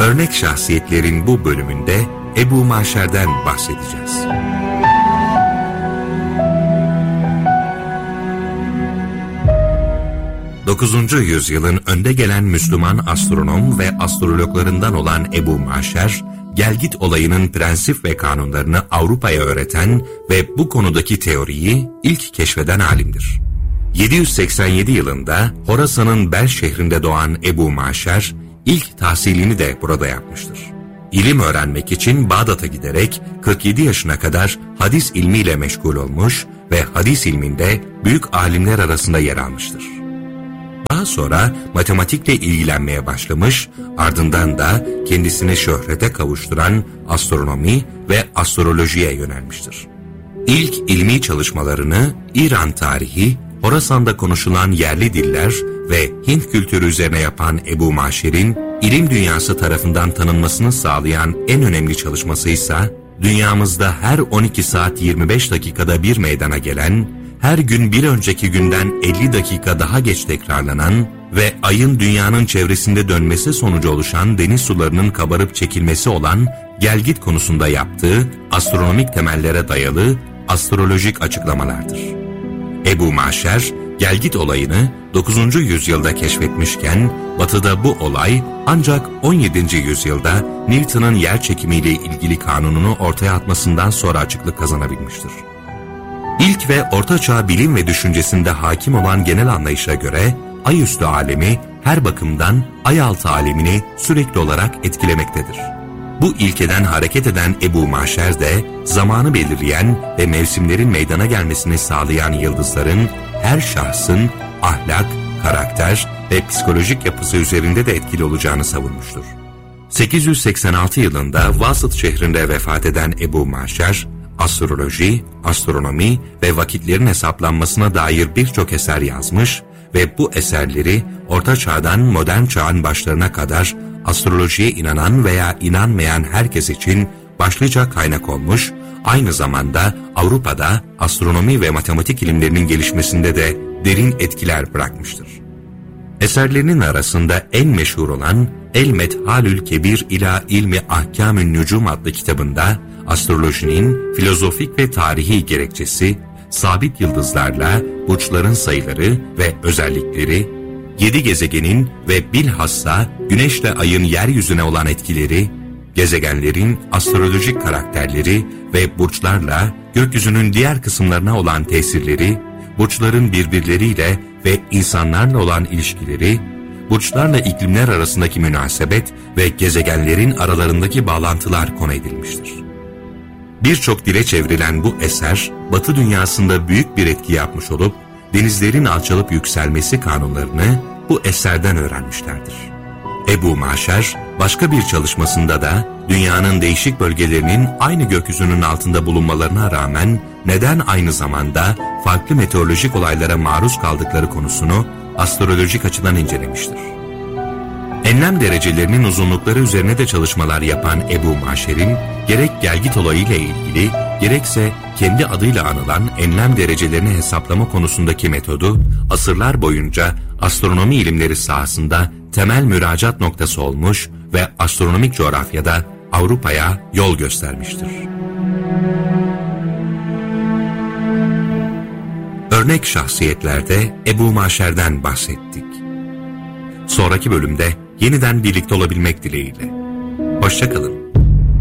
Örnek şahsiyetlerin bu bölümünde Ebu Maşer'den bahsedeceğiz. 9. yüzyılın önde gelen Müslüman astronom ve astrologlarından olan Ebu Maşer, gelgit olayının prensip ve kanunlarını Avrupa'ya öğreten ve bu konudaki teoriyi ilk keşfeden alimdir. 787 yılında Horasan'ın Bel şehrinde doğan Ebu Maşer, ilk tahsilini de burada yapmıştır. İlim öğrenmek için Bağdat'a giderek 47 yaşına kadar hadis ilmiyle meşgul olmuş ve hadis ilminde büyük alimler arasında yer almıştır. Daha sonra matematikle ilgilenmeye başlamış, ardından da kendisini şöhrete kavuşturan astronomi ve astrolojiye yönelmiştir. İlk ilmi çalışmalarını İran tarihi, Horasan'da konuşulan yerli diller ve Hint kültürü üzerine yapan Ebu Maşer'in ilim dünyası tarafından tanınmasını sağlayan en önemli çalışması ise dünyamızda her 12 saat 25 dakikada bir meydana gelen, her gün bir önceki günden 50 dakika daha geç tekrarlanan ve ayın dünyanın çevresinde dönmesi sonucu oluşan deniz sularının kabarıp çekilmesi olan gelgit konusunda yaptığı astronomik temellere dayalı astrolojik açıklamalardır. Ebu Maşer, gelgit olayını 9. yüzyılda keşfetmişken, Batı'da bu olay ancak 17. yüzyılda Newton'un yer çekimiyle ilgili kanununu ortaya atmasından sonra açıklık kazanabilmiştir. İlk ve ortaçağ bilim ve düşüncesinde hakim olan genel anlayışa göre, ayüstü alemi her bakımdan ayaltı alemini sürekli olarak etkilemektedir. Bu ilkeden hareket eden Ebu Maşer de, zamanı belirleyen ve mevsimlerin meydana gelmesini sağlayan yıldızların, her şahsın ahlak, karakter ve psikolojik yapısı üzerinde de etkili olacağını savunmuştur. 886 yılında Vasıt şehrinde vefat eden Ebu Maşer, astroloji, astronomi ve vakitlerin hesaplanmasına dair birçok eser yazmış ve bu eserleri Orta Çağ'dan modern çağın başlarına kadar astrolojiye inanan veya inanmayan herkes için başlıca kaynak olmuş, aynı zamanda Avrupa'da astronomi ve matematik ilimlerinin gelişmesinde de derin etkiler bırakmıştır. Eserlerinin arasında en meşhur olan El Methalül Kebir ila İlmi Ahkâmün Nücum adlı kitabında astrolojinin filozofik ve tarihi gerekçesi, sabit yıldızlarla burçların sayıları ve özellikleri, 7 gezegenin ve bilhassa Güneşle Ay'ın yeryüzüne olan etkileri, gezegenlerin astrolojik karakterleri ve burçlarla gökyüzünün diğer kısımlarına olan tesirleri, burçların birbirleriyle ve insanlarla olan ilişkileri, burçlarla iklimler arasındaki münasebet ve gezegenlerin aralarındaki bağlantılar konu edilmiştir. Birçok dile çevrilen bu eser, Batı dünyasında büyük bir etki yapmış olup, denizlerin alçalıp yükselmesi kanunlarını bu eserden öğrenmişlerdir. Ebu Maşer, başka bir çalışmasında da dünyanın değişik bölgelerinin aynı gökyüzünün altında bulunmalarına rağmen neden aynı zamanda farklı meteorolojik olaylara maruz kaldıkları konusunu astrolojik açıdan incelemiştir. Enlem derecelerinin uzunlukları üzerine de çalışmalar yapan Ebu Maşer'in gerek gelgit olayıyla ilgili gerekse kendi adıyla anılan enlem derecelerini hesaplama konusundaki metodu asırlar boyunca astronomi ilimleri sahasında temel müracaat noktası olmuş ve astronomik coğrafyada Avrupa'ya yol göstermiştir. Örnek şahsiyetlerde Ebu Maşer'den bahsettik. Sonraki bölümde yeniden birlikte olabilmek dileğiyle. Hoşça kalın.